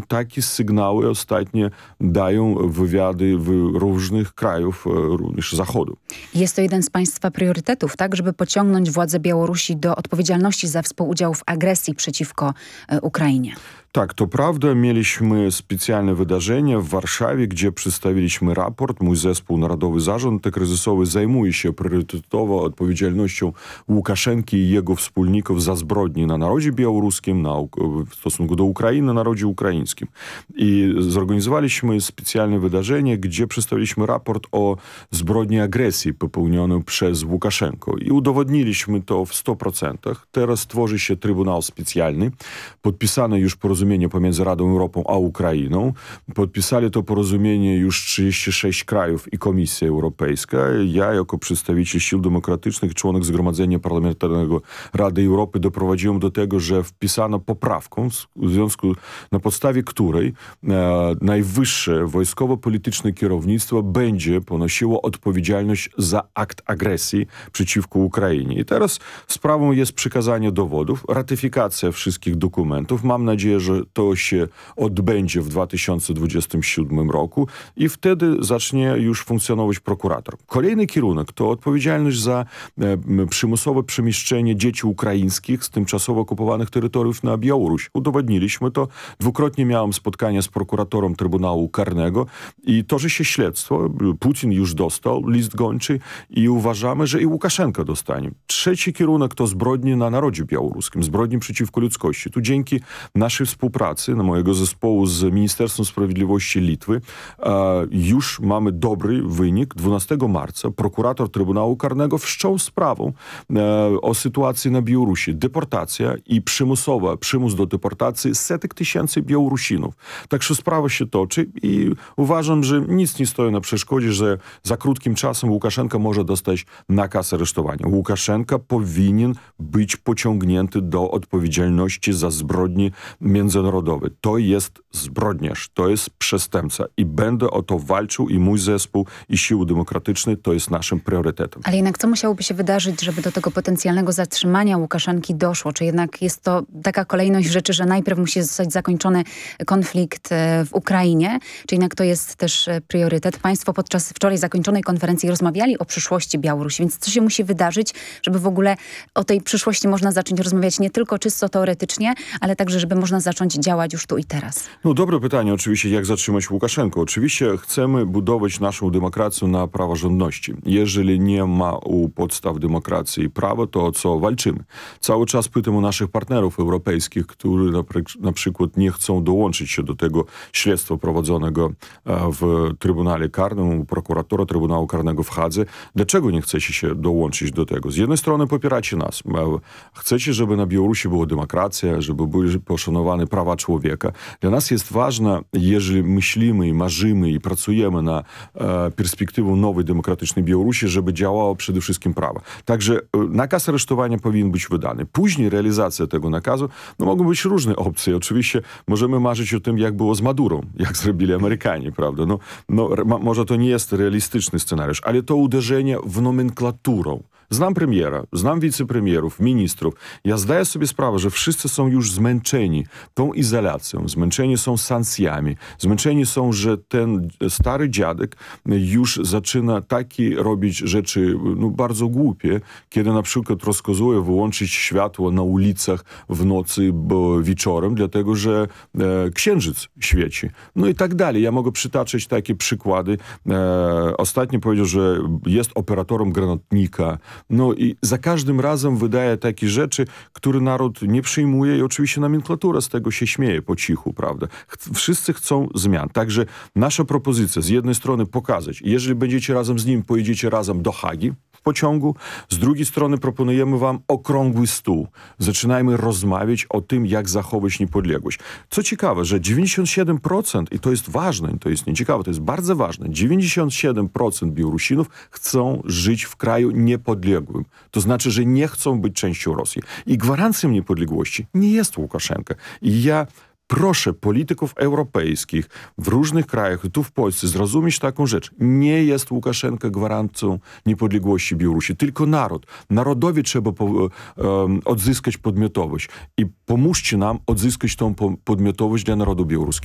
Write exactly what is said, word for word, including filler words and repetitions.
takie sygnały ostatnio dają wywiady w różnych krajów, również Zachodu. Jest to jeden z państwa priorytetów, tak, żeby pociągnąć władze Białorusi do odpowiedzialności za współudział w agresji przeciwko Ukrainie. Tak, to prawda. Mieliśmy specjalne wydarzenie w Warszawie, gdzie przedstawiliśmy raport. Mój zespół Narodowy Zarząd Kryzysowy zajmuje się priorytetowo odpowiedzialnością Łukaszenki i jego wspólników za zbrodnie na narodzie białoruskim, na, w stosunku do Ukrainy, na narodzie ukraińskim. I zorganizowaliśmy specjalne wydarzenie, gdzie przedstawiliśmy raport o zbrodni agresji popełnionej przez Łukaszenkę. I udowodniliśmy to w stu procentach. Teraz tworzy się Trybunał Specjalny. Podpisane już porozumienie pomiędzy Radą Europą a Ukrainą. Podpisali to porozumienie już trzydzieści sześć krajów i Komisja Europejska. Ja jako przedstawiciel sił demokratycznych, członek Zgromadzenia Parlamentarnego Rady Europy doprowadziłem do tego, że wpisano poprawkę, w związku na podstawie której e, najwyższe wojskowo-polityczne kierownictwo będzie ponosiło odpowiedzialność za akt agresji przeciwko Ukrainie. I teraz sprawą jest przekazanie dowodów, ratyfikacja wszystkich dokumentów. Mam nadzieję, że to się odbędzie w dwa tysiące dwudziestym siódmym roku i wtedy zacznie już funkcjonować prokurator. Kolejny kierunek to odpowiedzialność za e, przymusowe przemieszczenie dzieci ukraińskich z tymczasowo okupowanych terytoriów na Białoruś. Udowodniliśmy to. Dwukrotnie miałem spotkanie z prokuratorem Trybunału Karnego i toczy się śledztwo. Putin już dostał list gończy i uważamy, że i Łukaszenka dostanie. Trzeci kierunek to zbrodnie na narodzie białoruskim, zbrodnie przeciwko ludzkości. Tu dzięki naszej współpracy, na mojego zespołu z Ministerstwem Sprawiedliwości Litwy, e, już mamy dobry wynik. dwunastego marca prokurator Trybunału Karnego wszczął sprawę e, o sytuacji na Białorusi. Deportacja i przymusowa, przymus do deportacji setek tysięcy Białorusinów. Także sprawa się toczy i uważam, że nic nie stoi na przeszkodzie, że za krótkim czasem Łukaszenka może dostać nakaz aresztowania. Łukaszenka powinien być pociągnięty do odpowiedzialności za zbrodnie międzynarodowe. To jest zbrodniarz, to jest przestępca i będę o to walczył i mój zespół i siły demokratyczne to jest naszym priorytetem. Ale jednak co musiałoby się wydarzyć, żeby do tego potencjalnego zatrzymania Łukaszenki doszło? Czy jednak jest to taka kolejność rzeczy, że najpierw musi zostać zakończony konflikt w Ukrainie? Czy jednak to jest też priorytet? Państwo podczas wczoraj zakończonej konferencji rozmawiali o przyszłości Białorusi, więc co się musi wydarzyć, żeby w ogóle o tej przyszłości można zacząć rozmawiać nie tylko czysto teoretycznie, ale także, żeby można zacząć działać już tu i teraz? No dobre pytanie oczywiście, jak zatrzymać Łukaszenkę. Oczywiście chcemy budować naszą demokrację na praworządności. Jeżeli nie ma u podstaw demokracji i prawa, to o co walczymy? Cały czas pytam o naszych partnerów europejskich, którzy na, na przykład nie chcą dołączyć się do tego śledztwa prowadzonego w Trybunale Karnym, u prokuratora Trybunału Karnego w Hadze. Dlaczego nie chcecie się dołączyć do tego? Z jednej strony popieracie nas. Chcecie, żeby na Białorusi była demokracja, żeby były poszanowane prawa człowieka. Dla nas jest ważne, jeżeli myślimy i marzymy i pracujemy na e, perspektywę nowej demokratycznej Białorusi, żeby działało przede wszystkim prawo. Także e, nakaz aresztowania powinien być wydany. Później realizacja tego nakazu, no mogą być różne opcje. Oczywiście możemy marzyć o tym, jak było z Madurą, jak zrobili Amerykanie, prawda? No, no, ma, może to nie jest realistyczny scenariusz, ale to uderzenie w nomenklaturę. Znam premiera, znam wicepremierów, ministrów. Ja zdaję sobie sprawę, że wszyscy są już zmęczeni tą izolacją, zmęczeni są sankcjami, zmęczeni są, że ten stary dziadek już zaczyna takie robić rzeczy no, bardzo głupie, kiedy na przykład rozkazuje wyłączyć światło na ulicach w nocy bo wieczorem, dlatego że e, księżyc świeci. No i tak dalej. Ja mogę przytaczać takie przykłady. E, ostatnio powiedział, że jest operatorem granatnika. No i za każdym razem wydaje takie rzeczy, które naród nie przyjmuje i oczywiście nomenklatura z tego się śmieje po cichu, prawda? Ch- wszyscy chcą zmian. Także nasza propozycja z jednej strony pokazać, jeżeli będziecie razem z nim, pojedziecie razem do Hagi w pociągu, z drugiej strony proponujemy wam okrągły stół. Zaczynajmy rozmawiać o tym, jak zachować niepodległość. Co ciekawe, że dziewięćdziesiąt siedem procent, i to jest ważne, to jest nieciekawe, to jest bardzo ważne, dziewięćdziesiąt siedem procent Białorusinów chcą żyć w kraju niepodległym. To znaczy, że nie chcą być częścią Rosji. I gwarancją niepodległości nie jest Łukaszenka. I ja proszę polityków europejskich w różnych krajach, tu w Polsce, zrozumieć taką rzecz. Nie jest Łukaszenka gwarancją niepodległości Białorusi, tylko naród. Narodowi trzeba po, um, odzyskać podmiotowość. I pomóżcie nam odzyskać tą podmiotowość dla narodu białoruskiego.